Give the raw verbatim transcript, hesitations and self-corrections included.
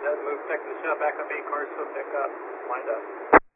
ahead, move, pick the shot back up, eight cars, so pick up, lined up.